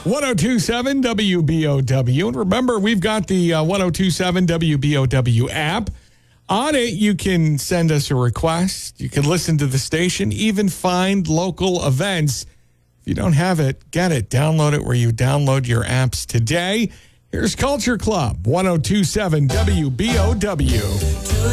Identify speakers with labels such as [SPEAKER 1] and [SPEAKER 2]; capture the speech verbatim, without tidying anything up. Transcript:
[SPEAKER 1] ten twenty-seven W B O W. And remember, we've got the uh, ten twenty-seven W B O W app. On it, you can send us a request. You can listen to the station, even find local events. If you don't have it, get it. Download it where you download your apps today. Here's Culture Club, ten twenty-seven W B O W.